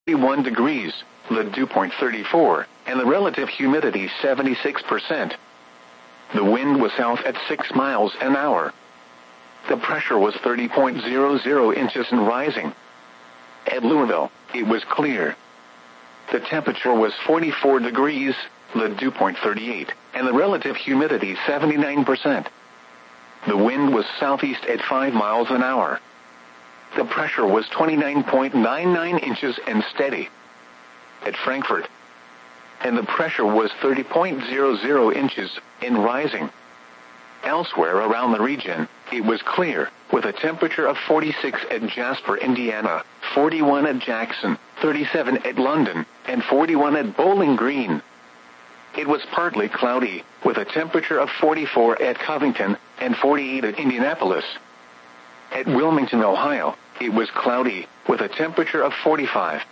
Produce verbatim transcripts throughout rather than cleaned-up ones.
forty-one degrees, the dew point thirty-four, and the relative humidity seventy-six percent. The wind was south at six miles an hour. The pressure was thirty point zero zero inches and rising. At Louisville, it was clear. The temperature was forty-four degrees, the dew point thirty-eight, and the relative humidity seventy-nine percent. The wind was southeast at five miles an hour. The pressure was twenty-nine point nine nine inches and steady. At Frankfurt, and the pressure was thirty point zero zero inches and rising. Elsewhere around the region, it was clear, with a temperature of forty-six at Jasper, Indiana, forty-one at Jackson, thirty-seven at London, and forty-one at Bowling Green. It was partly cloudy, with a temperature of forty-four at Covington and forty-eight at Indianapolis. At Wilmington, Ohio, it was cloudy, with a temperature of forty-five.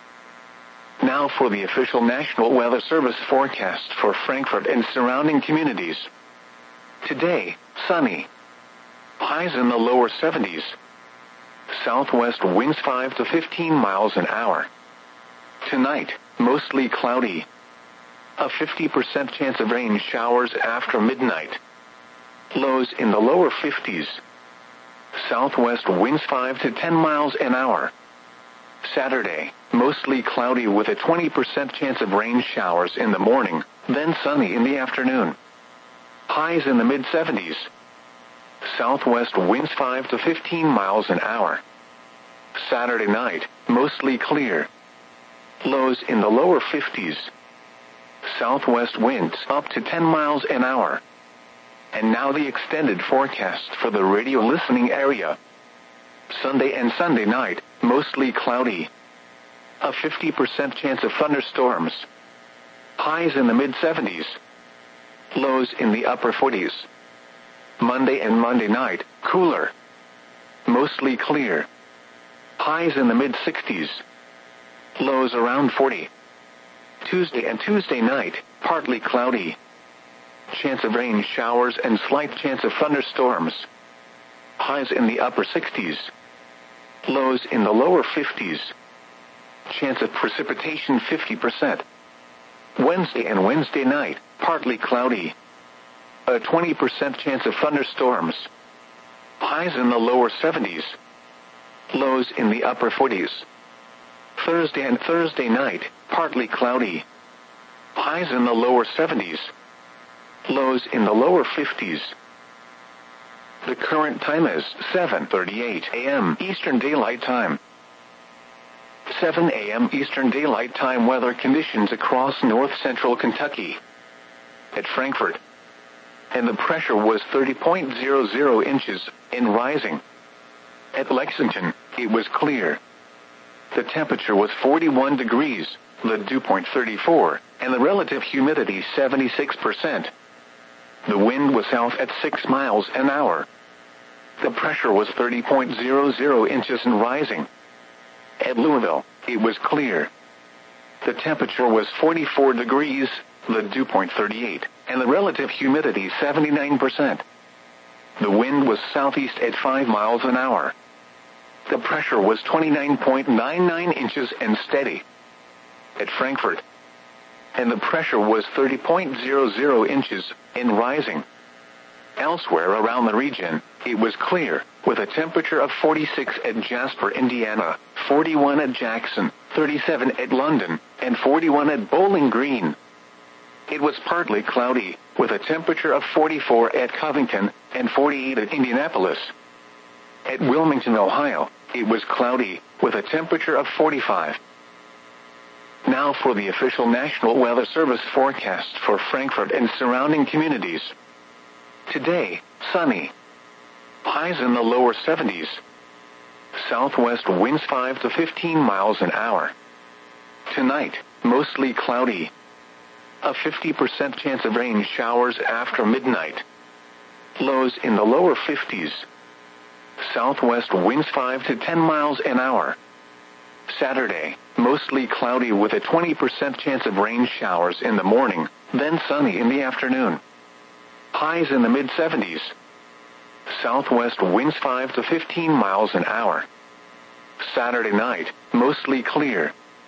Now for the official National Weather Service forecast for Frankfurt and surrounding communities. Today, sunny. Highs in the lower seventies. Southwest winds five to fifteen miles an hour. Tonight, mostly cloudy. A fifty percent chance of rain showers after midnight. Lows in the lower fifties. Southwest winds five to ten miles an hour. Saturday, mostly cloudy with a twenty percent chance of rain showers in the morning, then sunny in the afternoon. Highs in the mid seventies. Southwest winds five to fifteen miles an hour. Saturday night, mostly clear. Lows in the lower fifties. Southwest winds up to ten miles an hour. And now the extended forecast for the radio listening area. Sunday and Sunday night, mostly cloudy. A fifty percent chance of thunderstorms. Highs in the mid seventies. Lows in the upper forties. Monday and Monday night, cooler. Mostly clear. Highs in the mid sixties. Lows around forty. Tuesday and Tuesday night, partly cloudy. Chance of rain showers and slight chance of thunderstorms. Highs in the upper sixties. Lows in the lower fifties. Chance of precipitation fifty percent. Wednesday and Wednesday night, partly cloudy. A twenty percent chance of thunderstorms. Highs in the lower seventies. Lows in the upper forties. Thursday and Thursday night, partly cloudy. Highs in the lower seventies. Lows in the lower fifties. The current time is seven thirty-eight a m Eastern Daylight Time. seven a m Eastern Daylight Time weather conditions across north-central Kentucky. At Frankfurt, and the pressure was thirty point zero zero inches and rising. At Lexington, it was clear. The temperature was forty-one degrees, the dew point thirty-four, and the relative humidity seventy-six percent. The wind was south at six miles an hour. The pressure was thirty point zero zero inches and rising. At Louisville, it was clear. The temperature was forty-four degrees, the dew point thirty-eight, and the relative humidity seventy-nine percent. The wind was southeast at five miles an hour. The pressure was twenty-nine point nine nine inches and steady. At Frankfurt, and the pressure was thirty point zero zero inches and rising. Elsewhere around the region, it was clear, with a temperature of forty-six at Jasper, Indiana, forty-one at Jackson, thirty-seven at London, and forty-one at Bowling Green. It was partly cloudy, with a temperature of forty-four at Covington and forty-eight at Indianapolis. At Wilmington, Ohio, it was cloudy, with a temperature of forty-five. Now for the official National Weather Service forecast for Frankfurt and surrounding communities. Today, sunny. Highs in the lower seventies. Southwest winds five to fifteen miles an hour. Tonight, mostly cloudy. A fifty percent chance of rain showers after midnight. Lows in the lower fifties. Southwest winds five to ten miles an hour. Saturday, mostly cloudy with a twenty percent chance of rain showers in the morning, then sunny in the afternoon. Highs in the mid seventies. Southwest winds five to fifteen miles an hour. Saturday night, mostly clear.